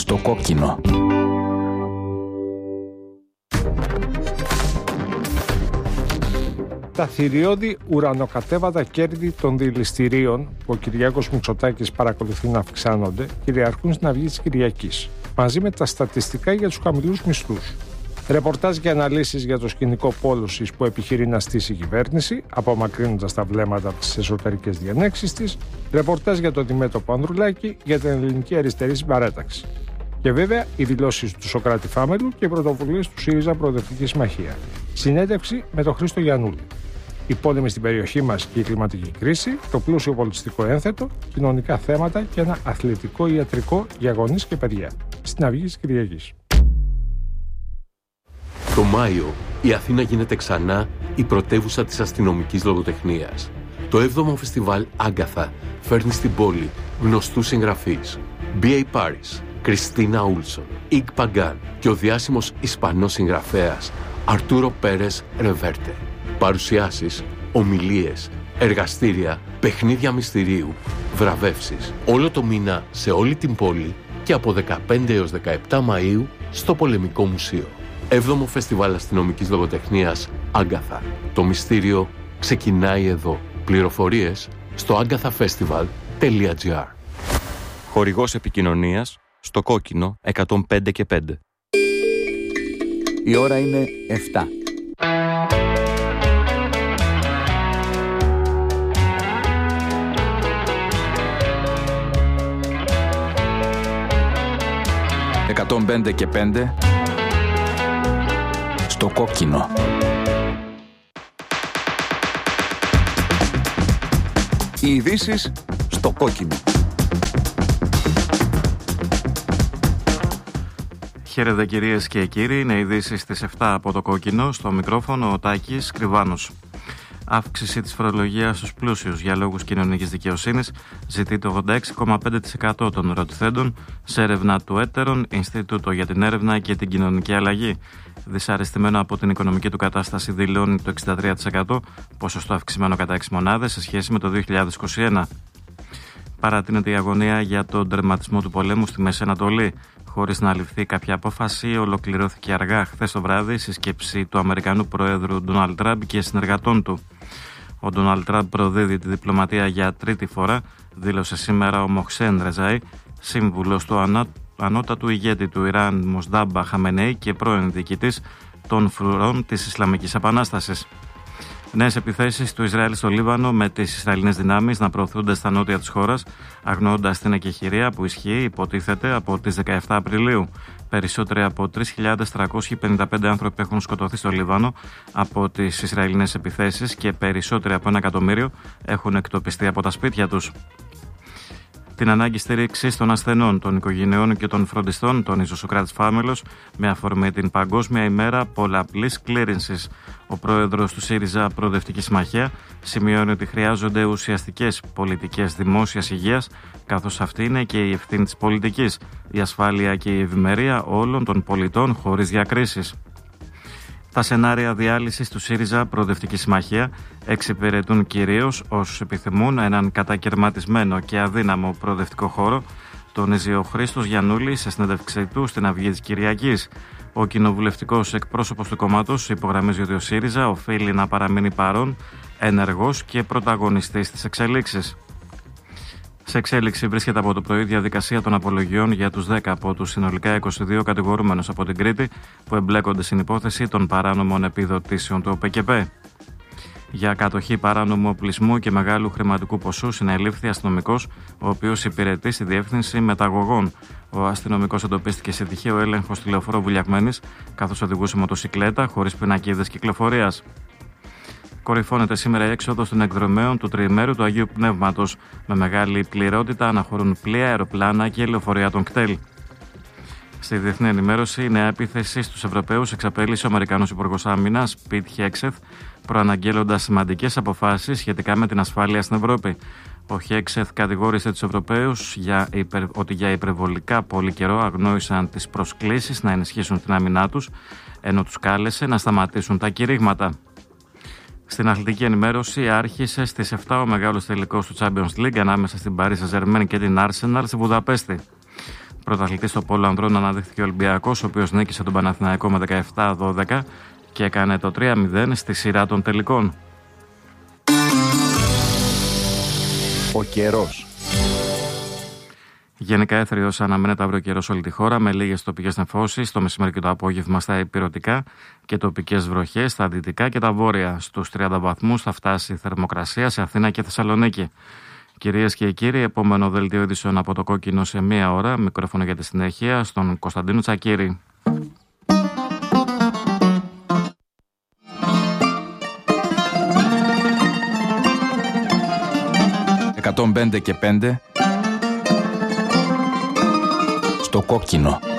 στο κόκκινο. Τα θηριώδη ουρανοκατέβατα κέρδη των δηληστηρίων που ο Κυριάκος Μητσοτάκης παρακολουθεί να αυξάνονται κυριαρχούν στην Αυγή της Κυριακής, μαζί με τα στατιστικά για τους χαμηλούς μισθούς. Ρεπορτάζ και αναλύσεις για το σκηνικό πόλωσης που επιχειρεί να στήσει η κυβέρνηση, απομακρύνοντας τα βλέμματα από τις εσωτερικές διενέξεις της. Ρεπορτάζ για το Δημέτωπο Ανδρουλάκη για την ελληνική αριστερή συμπαράταξη. Και βέβαια οι δηλώσεις του Σωκράτη Φάμελου και οι πρωτοβουλίες του ΣΥΡΙΖΑ Προοδευτική Συμμαχία. Συνέντευξη με τον Χρήστο Γιαννούλη. Οι πόλεμοι στην περιοχή μας και η κλιματική κρίση, το πλούσιο πολιτιστικό ένθετο, κοινωνικά θέματα και ένα αθλητικό ιατρικό για γονείς και παιδιά. Στην Αυγή της Κυριακής. Το Μάιο, η Αθήνα γίνεται ξανά η πρωτεύουσα της αστυνομικής λογοτεχνίας. Το 7ο φεστιβάλ Άγκαθα φέρνει στην πόλη γνωστούς συγγραφείς. B.A. Paris, Κριστίνα Ούλσον, Ικ Παγκάν και ο διάσημος Ισπανός συγγραφέας Αρτούρο Πέρες Ρεβέρτε. Παρουσιάσεις, ομιλίες, εργαστήρια, παιχνίδια μυστηρίου, βραβεύσεις. Όλο το μήνα σε όλη την πόλη και από 15 έως 17 Μαΐου στο Πολεμικό Μουσείο. 7ο Φεστιβάλ Αστυνομικής Λογοτεχνίας Άγκαθα. Το μυστήριο ξεκινάει εδώ. Πληροφορίες στο agathafestival.gr. Χορηγός επικοινωνίας στο κόκκινο 105 και 5. Η ώρα είναι 7. «105 και 5» στο κόκκινο. Οι ειδήσεις στο κόκκινο. Χαίρετε κυρίες και κύριοι, είναι ειδήσεις στις 7 από το κόκκινο, στο μικρόφωνο ο Τάκης Κρυβάνος. Αύξηση της φορολογίας στους πλούσιους για λόγους κοινωνικής δικαιοσύνης ζητεί το 86,5% των ρωτηθέντων σε έρευνα του Έτερον, Ινστιτούτο για την Έρευνα και την Κοινωνική Αλλαγή. Δυσαρεστημένο από την οικονομική του κατάσταση δηλώνει το 63%, ποσοστό αυξημένο κατά 6 μονάδες σε σχέση με το 2021. Παρατείνεται η αγωνία για τον τερματισμό του πολέμου στη Μέση Ανατολή. Χωρίς να ληφθεί κάποια απόφαση, ολοκληρώθηκε αργά χθες το βράδυ η σύσκεψη του Αμερικανού Προέδρου Ντόναλντ Τραμπ και συνεργατών του. Ο Ντόναλντ Τραμπ προδίδει τη διπλωματία για τρίτη φορά, δήλωσε σήμερα ο Μοχσέν Ρεζάι, σύμβουλος του ανώτατου ηγέτη του Ιράν Μοσντάμπα Χαμενέη και πρώην διοικητής των φρουρών της Ισλαμικής Επανάστασης. Νέες επιθέσεις του Ισραήλ στο Λίβανο με τις Ισραηλινές δυνάμεις να προωθούνται στα νότια της χώρας, αγνοώντας την εκεχηρία που ισχύει, υποτίθεται, από τις 17 Απριλίου. Περισσότεροι από 3.355 άνθρωποι έχουν σκοτωθεί στο Λίβανο από τις Ισραηλινές επιθέσεις και περισσότεροι από 1 εκατομμύριο έχουν εκτοπιστεί από τα σπίτια τους. Την ανάγκη στήριξης των ασθενών, των οικογενειών και των φροντιστών, τονίζει ο Σωκράτης Φάμελος, με αφορμή την Παγκόσμια ημέρα πολλαπλής κλήρυνσης. Ο πρόεδρος του ΣΥΡΙΖΑ Προοδευτική Συμμαχία σημειώνει ότι χρειάζονται ουσιαστικές πολιτικές δημόσιας υγείας, καθώς αυτή είναι και η ευθύνη της πολιτικής, η ασφάλεια και η ευημερία όλων των πολιτών χωρίς διακρίσεις. Τα σενάρια διάλυσης του ΣΥΡΙΖΑ Προοδευτική Συμμαχία εξυπηρετούν κυρίως όσους επιθυμούν έναν κατακαιρματισμένο και αδύναμο προοδευτικό χώρο, τονίζει ο Χρήστος Γιαννούλης σε συνέντευξή του στην Αυγή της Κυριακής. Ο κοινοβουλευτικός εκπρόσωπος του κόμματος υπογραμμίζει ότι ο ΣΥΡΙΖΑ οφείλει να παραμείνει παρόν, ενεργός και πρωταγωνιστής στις εξελίξεις. Σε εξέλιξη βρίσκεται από το πρωί διαδικασία των απολογιών για τους 10 από τους συνολικά 22 κατηγορούμενους από την Κρήτη που εμπλέκονται στην υπόθεση των παράνομων επιδοτήσεων του ΟΠΕΚΕΠΕ. Για κατοχή παράνομου οπλισμού και μεγάλου χρηματικού ποσού συνελήφθη αστυνομικός, ο οποίος υπηρετεί στη διεύθυνση μεταγωγών. Ο αστυνομικός εντοπίστηκε σε τυχαίο έλεγχο στη λεωφόρο Βουλιαγμένης, καθώς οδηγούσε μοτοσικλέτα χωρίς πινακίδες κυκλοφορίας. Κορυφώνεται σήμερα η έξοδος των εκδρομέων του τριημέρου του Αγίου Πνεύματος. Με μεγάλη πληρότητα αναχωρούν πλοία, αεροπλάνα και λεωφορεία των κτέλ. Στη διεθνή ενημέρωση, η νέα επίθεση στους Ευρωπαίους εξαπέλυσε ο Αμερικανός Υπουργός Άμυνας, Πιτ Χέξεθ, προαναγγέλλοντας σημαντικές αποφάσεις σχετικά με την ασφάλεια στην Ευρώπη. Ο Χέξεθ κατηγόρησε τους Ευρωπαίους ότι για υπερβολικά πολύ καιρό αγνόησαν τις προσκλήσεις να ενισχύσουν την άμυνά τους, ενώ τους κάλεσε να σταματήσουν τα κηρύγματα. Στην αθλητική ενημέρωση άρχισε στις 7 ο μεγάλος τελικός του Champions League ανάμεσα στην Paris Saint-Germain και την Arsenal στη Βουδαπέστη. Πρωταθλητής στο πόλο ανδρών αναδείχθηκε ο Ολυμπιακός, ο οποίος νίκησε τον Παναθηναϊκό με 17-12 και έκανε το 3-0 στη σειρά των τελικών. Ο καιρός. Γενικά έθριος αναμένεται αύριο καιρός όλη τη χώρα, με λίγες τοπικές νεφώσεις το μεσημέρι και το απόγευμα στα ηπειρωτικά και τοπικές βροχές στα δυτικά και τα βόρεια. Στους 30 βαθμούς θα φτάσει η θερμοκρασία σε Αθήνα και Θεσσαλονίκη. Κυρίες και κύριοι, επόμενο δελτίο ειδήσεων από το Κόκκινο σε 1 ώρα. Μικρόφωνο για τη συνέχεια στον Κωνσταντίνο Τσακίρη. 105 και 5 στο Κόκκινο.